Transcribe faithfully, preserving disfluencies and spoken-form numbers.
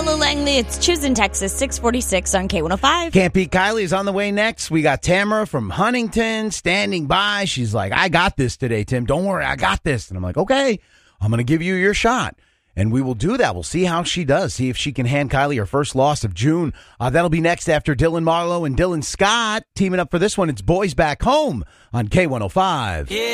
Ella Langley, it's Choosing Texas, six forty-six on K one oh five. Can't Beat Kylie is on the way next. We got Tamara from Huntington standing by. She's like, I got this today, Tim. Don't worry, I got this. And I'm like, okay, I'm going to give you your shot. And we will do that. We'll see how she does. See if she can hand Kylie her first loss of June. Uh, that'll be next after Dylan Marlowe and Dylan Scott teaming up for this one. It's Boys Back Home on K one oh five. Yeah.